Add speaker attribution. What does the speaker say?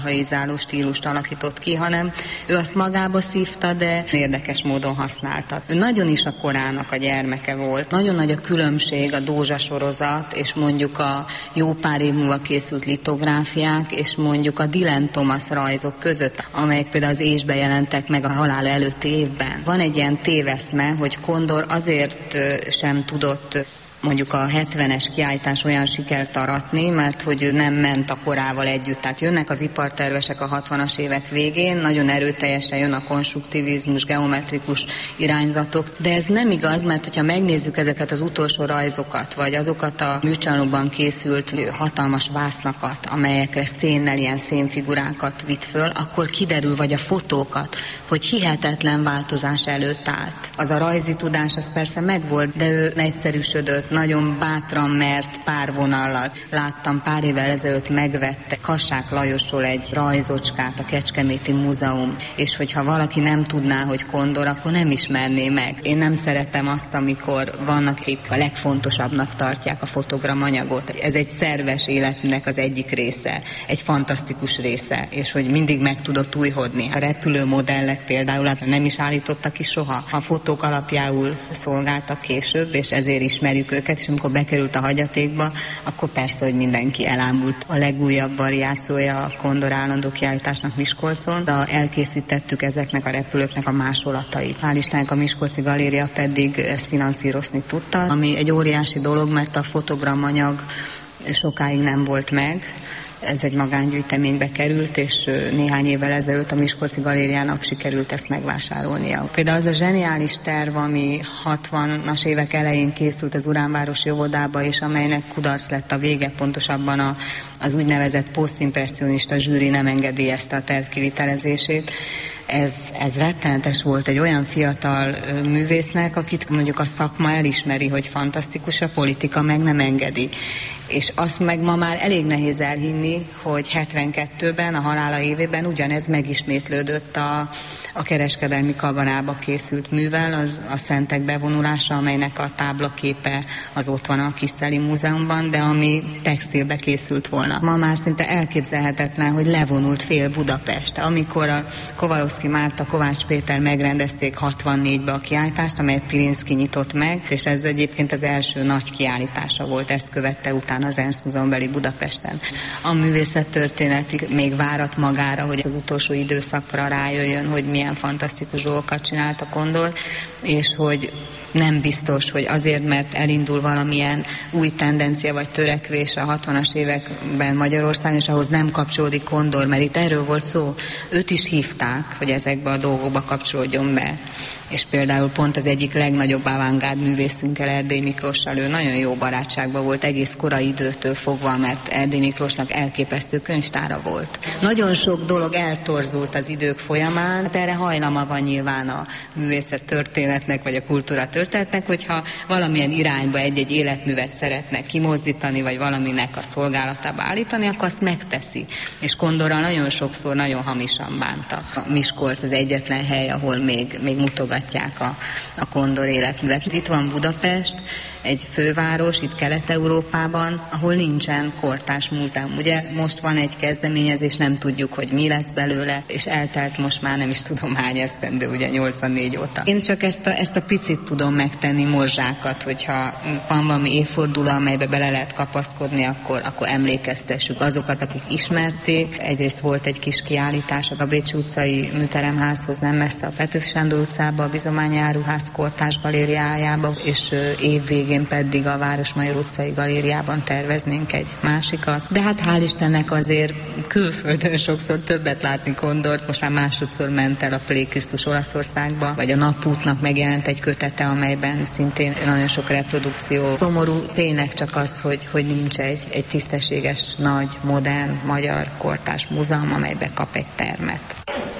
Speaker 1: haizáló stílust alakított ki, hanem ő azt magába szívta, de érdekes módon használta. Ő nagyon is a korának a gyermeke volt. Nagyon nagy a különbség a Dózsa sorozat, és mondjuk a jó pár év múlva készült litográfiák, és mondjuk a Dylan Thomas rajzok között, amelyek például az Ésbe jelentek meg a halála előtti évben. Van egy ilyen téveszme, hogy Kondor azért sem tudott mondjuk a 70-es kiállítás olyan sikert aratni, mert hogy ő nem ment a korával együtt. Tehát jönnek az ipartervesek a 60-as évek végén, nagyon erőteljesen jön a konstruktivizmus, geometrikus irányzatok, de ez nem igaz, mert hogyha megnézzük ezeket az utolsó rajzokat, vagy azokat a műcsarnokban készült hatalmas vásznakat, amelyekre szénnel ilyen szénfigurákat vitt föl, akkor kiderül, vagy a fotókat, hogy hihetetlen változás előtt állt. Az a rajzi tudás, az persze megvolt, de ő egyszerűsödött, nagyon bátran mert pár vonallal. Láttam pár évvel ezelőtt megvette Kassák Lajosról egy rajzocskát a Kecskeméti Múzeum, és hogyha valaki nem tudná, hogy Kondor, akkor nem ismerné meg. Én nem szeretem azt, amikor vannak, akik a legfontosabbnak tartják a fotogramanyagot. Ez egy szerves életnek az egyik része, egy fantasztikus része, és hogy mindig meg tudott újhodni. A repülőmodellek például nem is állítottak ki soha. A fotók alapjául szolgáltak később, és ezért ismerjük őket, és amikor bekerült a hagyatékba, akkor persze, hogy mindenki elámult. A legújabb variációja a Kondor állandó kiállításnak Miskolcon, de elkészítettük ezeknek a repülőknek a másolatait. Hál' Istennek a Miskolci Galéria pedig ezt finanszírozni tudta, ami egy óriási dolog, mert a fotogramanyag sokáig nem volt meg. Ez egy magángyűjteménybe került, és néhány évvel ezelőtt a Miskolci Galériának sikerült ezt megvásárolnia. Például az a zseniális terv, ami 60-as évek elején készült az Uránvárosi óvodába, és amelynek kudarc lett a vége, pontosabban az úgynevezett posztimpresszionista zsűri nem engedélyezte a terv kivitelezését. Ez rettenetes volt egy olyan fiatal művésznek, akit mondjuk a szakma elismeri, hogy fantasztikus, a politika meg nem engedi. És azt meg ma már elég nehéz elhinni, hogy 72-ben, a halála évében ugyanez megismétlődött a kereskedelmi kabarába készült művel, a Szentek bevonulása, amelynek a táblaképe az ott van a Kiszeli Múzeumban, de ami textilbe készült volna. Ma már szinte elképzelhetetlen, hogy levonult fél Budapest. Amikor a Kovalowski Márta, Kovács Péter megrendezték 64-be a kiállítást, amelyet Pirinszky nyitott meg, és ez egyébként az első nagy kiállítása volt, ezt követte utána az Ernst Múzeumbeli Budapesten. A művészettörténet még várat magára, hogy az utolsó időszakra rájöjjön, hogy milyen fantasztikus dolgokat csinált a Kondor, és hogy nem biztos, hogy azért, mert elindul valamilyen új tendencia vagy törekvés a 60-as években Magyarországon, és ahhoz nem kapcsolódik Kondor, mert itt erről volt szó. Őt is hívták, hogy ezekbe a dolgokba kapcsolódjon be. És például pont az egyik legnagyobb avantgárd művészünkkel, Erdély Miklóssal, ő nagyon jó barátságban volt egész korai időtől fogva, mert Erdély Miklósnak elképesztő könyvtára volt. Nagyon sok dolog eltorzult az idők folyamán, hát erre hajlama van nyilván a művészet történetnek, vagy a kultúra történetnek, hogyha valamilyen irányba egy-egy életművet szeretnek kimozdítani, vagy valaminek a szolgálatába állítani, akkor azt megteszi. És Kondorral nagyon sokszor nagyon hamisan bántak. A Miskolc az egyetlen hely, ahol még mutogatják a Kondor életművet. Itt van Budapest, egy főváros itt Kelet-Európában, ahol nincsen kortárs múzeum. Ugye most van egy kezdeményezés, nem tudjuk, hogy mi lesz belőle, és eltelt most már nem is tudom hány esztendő, ugye 84 óta. Én csak ezt a picit tudom megtenni, morzsákat, hogyha van valami évforduló, amelybe bele lehet kapaszkodni, akkor emlékeztessük azokat, akik ismerték. Egyrészt volt egy kis kiállítás a Bécsi utcai műteremházhoz nem messze, a Petőfi Sándor utcába, a Bizományi Áruház kortárs galériájába, és évvégén pedig a Városmajor utcai galériában terveznénk egy másikat. De hát hál' Istennek azért külföldön sokszor többet látni Kondort, most már másodszor ment el a Plé Krisztus Olaszországba, vagy a Napútnak megjelent egy kötete, amelyben szintén nagyon sok reprodukció. Szomorú tényleg csak az, hogy nincs egy tisztességes, nagy, modern, magyar kortárs múzeum, amelybe kap egy termet.